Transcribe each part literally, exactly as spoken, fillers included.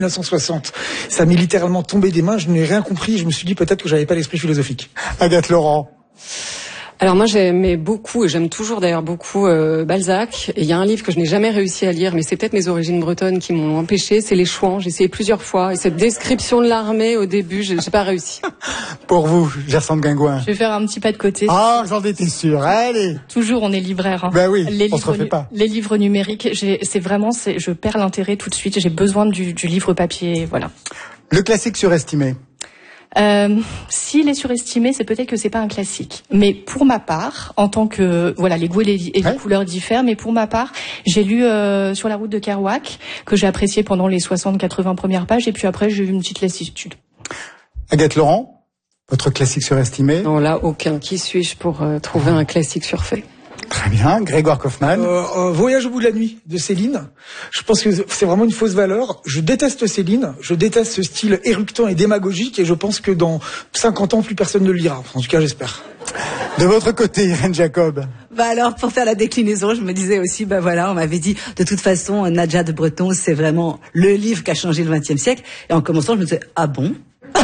mille neuf cent soixante. Ça m'est littéralement tombé des mains, je n'ai rien compris, je me suis dit peut-être que j'avais pas l'esprit philosophique. Agathe Laurent. Alors moi j'aimais beaucoup, et j'aime toujours d'ailleurs beaucoup euh, Balzac. Et il y a un livre que je n'ai jamais réussi à lire, mais c'est peut-être mes origines bretonnes qui m'ont empêché, c'est Les Chouans. J'ai essayé plusieurs fois, et cette description de l'armée au début, je n'ai pas réussi. Pour vous, Jacinthe Guingouin. Je vais faire un petit pas de côté. Ah, j'en étais sûr. Allez. Toujours, on est libraire. Hein. Ben oui, les on livres, se refait pas. Les livres numériques, j'ai, c'est vraiment, c'est, je perds l'intérêt tout de suite. J'ai besoin du, du livre papier, voilà. Le classique surestimé. Euh, s'il est surestimé, c'est peut-être que c'est pas un classique. Mais pour ma part, en tant que voilà, les goûts et les, et les ouais. couleurs diffèrent. Mais pour ma part, j'ai lu euh, Sur la route de Kerouac, que j'ai apprécié pendant les soixante quatre-vingts premières pages, et puis après j'ai eu une petite lassitude. Agathe Laurent, votre classique surestimé. Non, là aucun. Qui suis-je pour euh, trouver un classique surfait? Très bien, Grégoire Kaufmann. Euh, euh, Voyage au bout de la nuit de Céline. Je pense que c'est vraiment une fausse valeur. Je déteste Céline, je déteste ce style éructant et démagogique, et je pense que dans cinquante ans, plus personne ne le lira. En tout cas, j'espère. De votre côté, Irène Jacob. Bah alors, pour faire la déclinaison, je me disais aussi, bah voilà, on m'avait dit, de toute façon, Nadja de Breton, c'est vraiment le livre qui a changé le vingtième siècle. Et en commençant, je me disais, ah bon?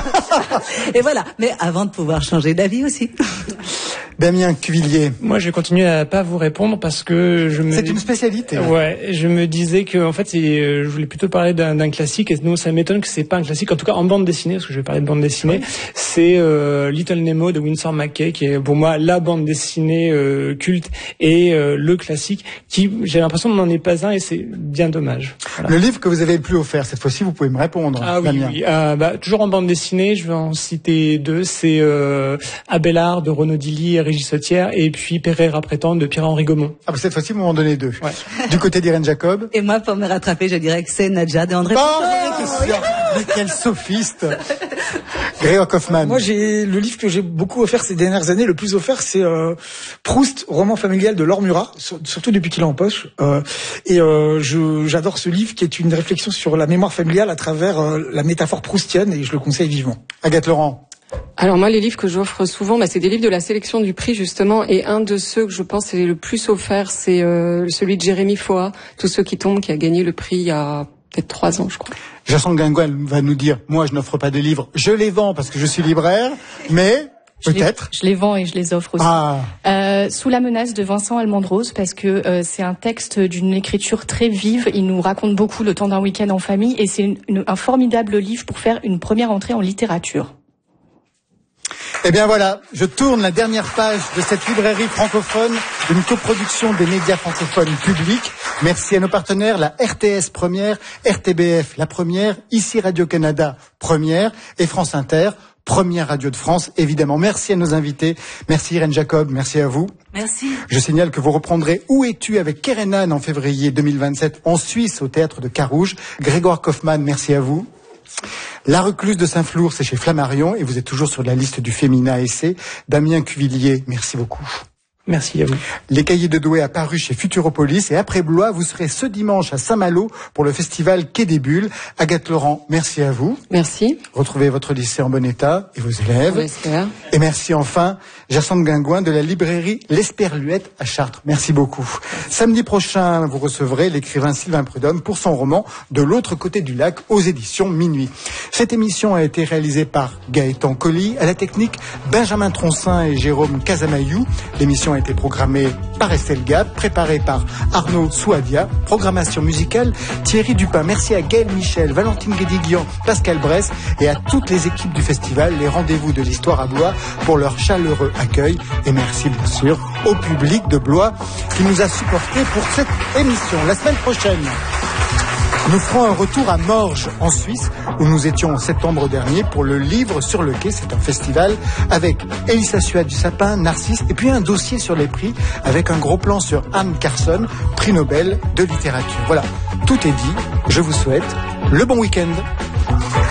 Et voilà. Mais avant de pouvoir changer d'avis aussi. Damien Cuvillier. Moi, je vais continuer à pas vous répondre parce que je me... C'est une spécialité. Ouais, je me disais que en fait, c'est, euh, je voulais plutôt parler d'un, d'un classique. Et nous, ça m'étonne que c'est pas un classique, en tout cas en bande dessinée, parce que je vais parler de bande dessinée. Oui. C'est euh, Little Nemo de Winsor McCay, qui est pour moi la bande dessinée euh, culte et euh, le classique. Qui, j'ai l'impression, n'en est pas un, et c'est bien dommage. Voilà. Le livre que vous avez le plus offert cette fois-ci, vous pouvez me répondre. Ah oui, Damien. oui. Euh, bah, toujours en bande dessinée, je vais en citer deux. C'est euh, Abélard de Renaud Dilly et Régis Sautière, et puis Pereira Prétendre de Pierre-Henri Gaumont. Ah, bah cette fois-ci, vous m'en donnez deux. Ouais. Du côté d'Irène Jacob. Et moi, pour me rattraper, je dirais que c'est Nadja de André. Oh, j'en étais sûr. Mais quel sophiste. Grégoire Kaufmann. Moi, j'ai le livre que j'ai beaucoup offert ces dernières années, le plus offert, c'est euh, Proust, roman familial de Laure Murat, surtout depuis qu'il est en poche. Euh, et euh, je, j'adore ce livre qui est une réflexion sur la mémoire familiale à travers euh, la métaphore proustienne, et je le conseille vivement. Agathe Laurent. Alors moi, les livres que j'offre souvent, bah, c'est des livres de la sélection du prix justement, et un de ceux que je pense est le plus offert, c'est euh, celui de Jérémy Foa, Tous ceux qui tombent, qui a gagné le prix il y a peut-être trois ans, je crois. Jacinthe Guingouin va nous dire, moi je n'offre pas de livres, je les vends parce que je suis libraire, mais je peut-être. Les, je les vends et je les offre aussi. Ah. Euh, Sous la menace de Vincent Almendrose, parce que euh, c'est un texte d'une écriture très vive. Il nous raconte beaucoup le temps d'un week-end en famille, et c'est une, une, un formidable livre pour faire une première entrée en littérature. Eh bien voilà, je tourne la dernière page de cette librairie francophone, une coproduction des médias francophones publics. Merci à nos partenaires, la R T S première, R T B F la première, ici Radio-Canada première, et France Inter, première radio de France, évidemment. Merci à nos invités. Merci Irène Jacob, merci à vous. Merci. Je signale que vous reprendrez Où es-tu avec Kerenan en février deux mille vingt-sept en Suisse au théâtre de Carouge. Grégoire Kaufmann, merci à vous. La recluse de Saint-Flour, c'est chez Flammarion, et vous êtes toujours sur la liste du Féminin Essai. Damien Cuvillier, merci beaucoup. Merci à vous. Les Cahiers de Douai apparus chez Futuropolis, et après Blois, vous serez ce dimanche à Saint-Malo pour le festival Quai des Bulles. Agathe Laurent, merci à vous. Merci. Retrouvez votre lycée en bon état et vos élèves. On l'espère. Et merci enfin Jacinthe Guingouin de la librairie L'Esperluette à Chartres. Merci beaucoup. Samedi prochain, vous recevrez l'écrivain Sylvain Prudhomme pour son roman De l'autre côté du lac aux éditions Minuit. Cette émission a été réalisée par Gaëtan Colli, à la technique Benjamin Troncin et Jérôme Casamayou. L'émission a été programmée par Estelle Gab, préparée par Arnaud Souadia, programmation musicale Thierry Dupin. Merci à Gaël Michel, Valentine Guédiguian, Pascal Bress et à toutes les équipes du festival, les rendez-vous de l'histoire à Blois, pour leur chaleureux accueil. Et merci bien sûr au public de Blois qui nous a supportés pour cette émission. La semaine prochaine, nous ferons un retour à Morges, en Suisse, où nous étions en septembre dernier pour le Livre sur le quai. C'est un festival avec Elissa Suat du Sapin, Narcisse, et puis un dossier sur les prix avec un gros plan sur Anne Carson, prix Nobel de littérature. Voilà, tout est dit. Je vous souhaite le bon week-end.